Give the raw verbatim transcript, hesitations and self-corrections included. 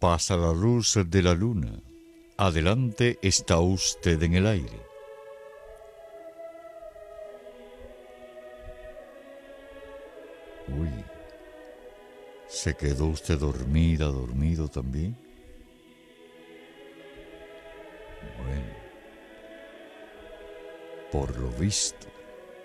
Pasa la luz de la luna. Adelante está usted en el aire. Uy, ¿se quedó usted dormida, dormido también? Bueno, por lo visto,